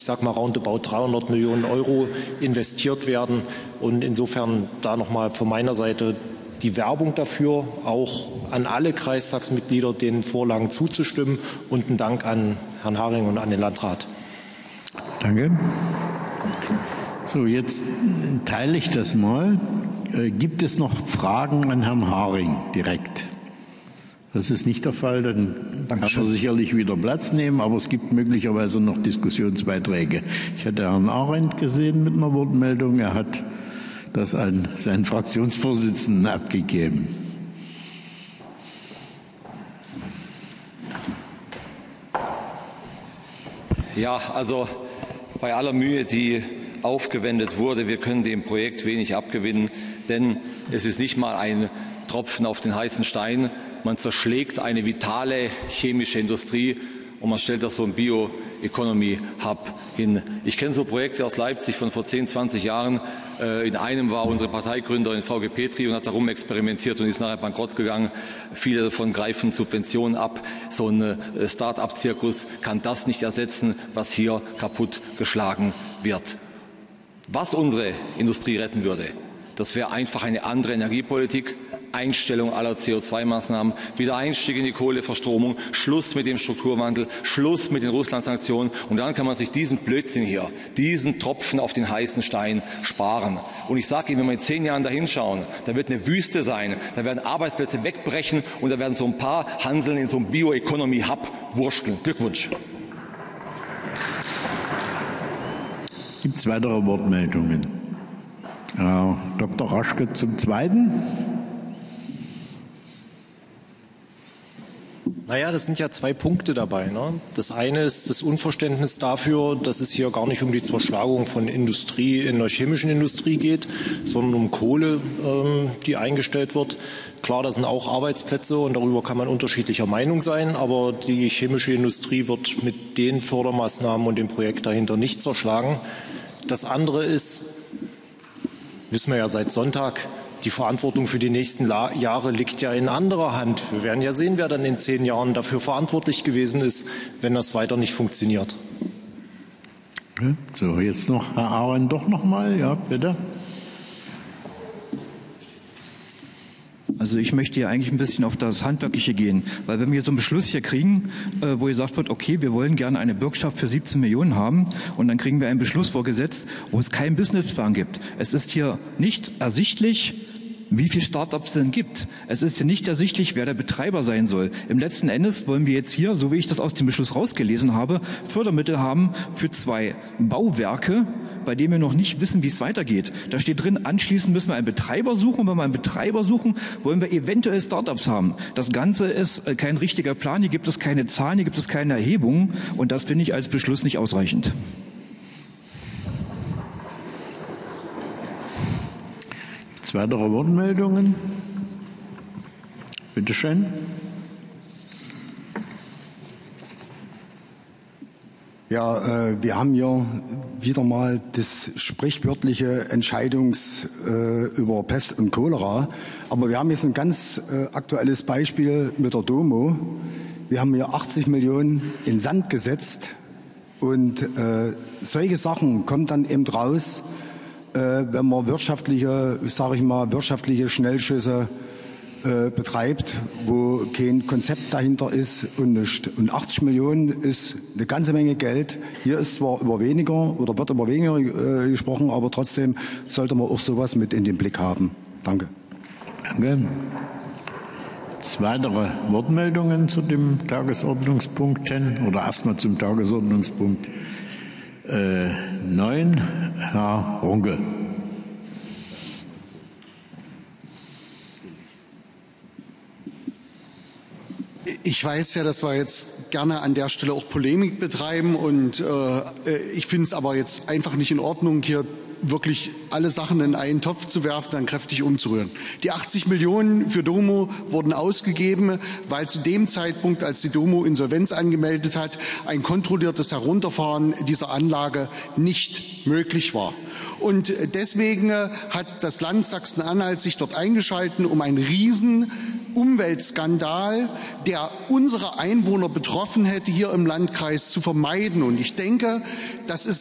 ich sage mal roundabout 300 Millionen Euro investiert werden. Und insofern da nochmal von meiner Seite die Werbung dafür, auch an alle Kreistagsmitglieder den Vorlagen zuzustimmen, und ein Dank an Herrn Haring und an den Landrat. Danke. So, jetzt teile ich das mal. Gibt es noch Fragen an Herrn Haring direkt? Das ist nicht der Fall, dann kann er sicherlich wieder Platz nehmen, aber es gibt möglicherweise noch Diskussionsbeiträge. Ich hatte Herrn Arendt gesehen mit einer Wortmeldung. Er hat das an seinen Fraktionsvorsitzenden abgegeben. Ja, also bei aller Mühe, die aufgewendet wurde, wir können dem Projekt wenig abgewinnen, denn es ist nicht mal ein Tropfen auf den heißen Stein. Man zerschlägt eine vitale chemische Industrie und man stellt das so ein Bio-Economy-Hub hin. Ich kenne so Projekte aus Leipzig von vor 10, 20 Jahren. In einem war unsere Parteigründerin Frau Petri und hat darum experimentiert und ist nachher bankrott gegangen. Viele davon greifen Subventionen ab. So ein Start-up-Zirkus kann das nicht ersetzen, was hier kaputtgeschlagen wird. Was unsere Industrie retten würde, das wäre einfach eine andere Energiepolitik, Einstellung aller CO2-Maßnahmen, Wiedereinstieg in die Kohleverstromung, Schluss mit dem Strukturwandel, Schluss mit den Russland-Sanktionen. Und dann kann man sich diesen Blödsinn hier, diesen Tropfen auf den heißen Stein sparen. Und ich sage Ihnen, wenn wir in 10 Jahren da hinschauen, da wird eine Wüste sein, da werden Arbeitsplätze wegbrechen und da werden so ein paar Hanseln in so einem Bio-Economy-Hub wursteln. Glückwunsch. Gibt es weitere Wortmeldungen? Herr Dr. Raschke zum Zweiten. Naja, das sind ja 2 Punkte dabei. Ne? Das eine ist das Unverständnis dafür, dass es hier gar nicht um die Zerschlagung von Industrie in der chemischen Industrie geht, sondern um Kohle, die eingestellt wird. Klar, das sind auch Arbeitsplätze und darüber kann man unterschiedlicher Meinung sein, aber die chemische Industrie wird mit den Fördermaßnahmen und dem Projekt dahinter nicht zerschlagen. Das andere ist, wissen wir ja seit Sonntag, die Verantwortung für die nächsten Jahre liegt ja in anderer Hand. Wir werden ja sehen, wer dann in 10 Jahren dafür verantwortlich gewesen ist, wenn das weiter nicht funktioniert. So, jetzt noch Herr Arendt doch noch mal. Ja, bitte. Also ich möchte ja eigentlich ein bisschen auf das Handwerkliche gehen, weil wenn wir so einen Beschluss hier kriegen, wo gesagt wird, okay, wir wollen gerne eine Bürgschaft für 17 Millionen haben und dann kriegen wir einen Beschluss vorgesetzt, wo es keinen Businessplan gibt. Es ist hier nicht ersichtlich, wie viele Startups es denn gibt. Es ist hier nicht ersichtlich, wer der Betreiber sein soll. Im letzten Endes wollen wir jetzt hier, so wie ich das aus dem Beschluss rausgelesen habe, Fördermittel haben für 2 Bauwerke, bei denen wir noch nicht wissen, wie es weitergeht. Da steht drin, anschließend müssen wir einen Betreiber suchen. Und wenn wir einen Betreiber suchen, wollen wir eventuell Startups haben. Das Ganze ist kein richtiger Plan. Hier gibt es keine Zahlen, hier gibt es keine Erhebungen. Und das finde ich als Beschluss nicht ausreichend. Gibt es weitere Wortmeldungen? Bitte schön. Ja, wir haben hier wieder mal das sprichwörtliche über Pest und Cholera. Aber wir haben jetzt ein ganz aktuelles Beispiel mit der Domo. Wir haben hier 80 Millionen in Sand gesetzt. Und solche Sachen kommen dann eben raus, wenn man wirtschaftliche Schnellschüsse betreibt, wo kein Konzept dahinter ist und nichts. Und 80 Millionen ist eine ganze Menge Geld. Hier ist zwar über weniger oder wird über weniger gesprochen, aber trotzdem sollte man auch sowas mit in den Blick haben. Danke. Danke. Weitere Wortmeldungen zu dem Tagesordnungspunkt 10 oder erstmal zum Tagesordnungspunkt 9. Herr Runke. Ich weiß ja, dass wir jetzt gerne an der Stelle auch Polemik betreiben und ich finde es aber jetzt einfach nicht in Ordnung, hier wirklich alle Sachen in einen Topf zu werfen, dann kräftig umzurühren. Die 80 Millionen für Domo wurden ausgegeben, weil zu dem Zeitpunkt, als die Domo Insolvenz angemeldet hat, ein kontrolliertes Herunterfahren dieser Anlage nicht möglich war. Und deswegen hat das Land Sachsen-Anhalt sich dort eingeschaltet, um ein Umweltskandal, der unsere Einwohner betroffen hätte, hier im Landkreis zu vermeiden. Und ich denke, das ist